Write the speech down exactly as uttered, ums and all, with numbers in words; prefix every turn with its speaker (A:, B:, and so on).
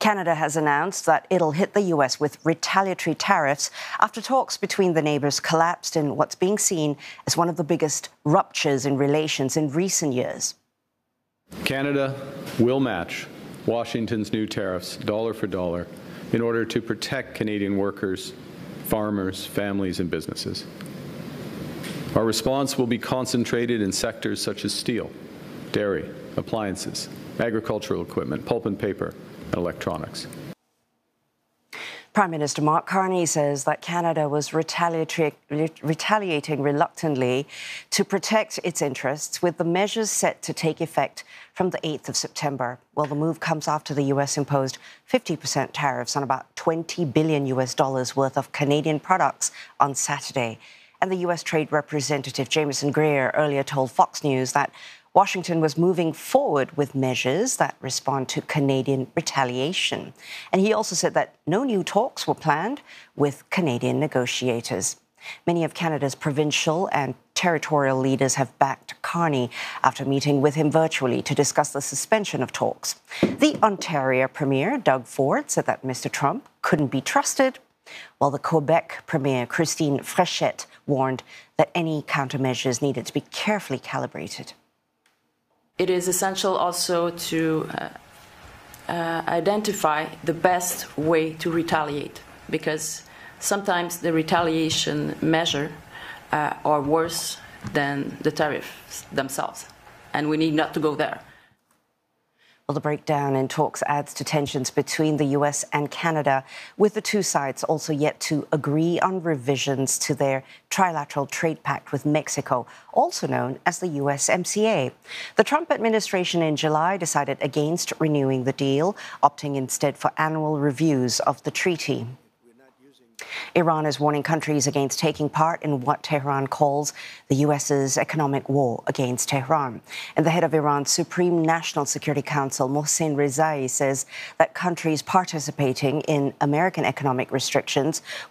A: Canada has announced that it'll hit the U S with retaliatory tariffs after talks between the neighbours collapsed in what's being seen as one of the biggest ruptures in relations in recent years.
B: Canada will match Washington's new tariffs dollar for dollar in order to protect Canadian workers, farmers, families and businesses. Our response will be concentrated in sectors such as steel, dairy, appliances, agricultural equipment, pulp and paper, and electronics.
A: Prime Minister Mark Carney says that Canada was retaliating reluctantly to protect its interests, with the measures set to take effect from the eighth of September. Well, the move comes after the U S imposed fifty percent tariffs on about twenty billion U S dollars worth of Canadian products on Saturday. And the U S Trade Representative Jameson Greer earlier told Fox News that Washington was moving forward with measures that respond to Canadian retaliation. And he also said that no new talks were planned with Canadian negotiators. Many of Canada's provincial and territorial leaders have backed Carney after meeting with him virtually to discuss the suspension of talks. The Ontario Premier, Doug Ford, said that Mister Trump couldn't be trusted, while the Quebec Premier, Christine Fréchette, warned that any countermeasures needed to be carefully calibrated.
C: It is essential also to uh, uh, identify the best way to retaliate, because sometimes the retaliation measure uh, are worse than the tariffs themselves, and we need not to go there.
A: Well, the breakdown in talks adds to tensions between the U S and Canada, with the two sides also yet to agree on revisions to their trilateral trade pact with Mexico, also known as the U S M C A. The Trump administration in July decided against renewing the deal, opting instead for annual reviews of the treaty. Iran is warning countries against taking part in what Tehran calls the U S's economic war against Tehran. And the head of Iran's Supreme National Security Council, Mohsen Rezai, says that countries participating in American economic restrictions